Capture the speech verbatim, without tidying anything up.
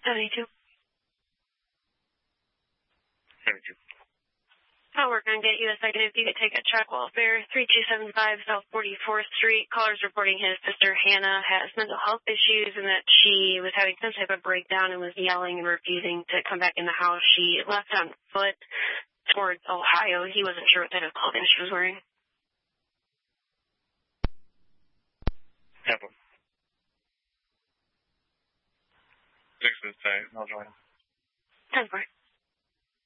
seventy-two. seventy-two. I'll work on get you a second if you could take a check welfare, three two seven five South forty-fourth Street. Caller's reporting his sister Hannah has mental health issues and that she was having some type of breakdown and was yelling and refusing to come back in the house. She left on foot towards Ohio. He wasn't sure what type of clothing she was wearing. Apple. Six is tight. I'll join. ten four.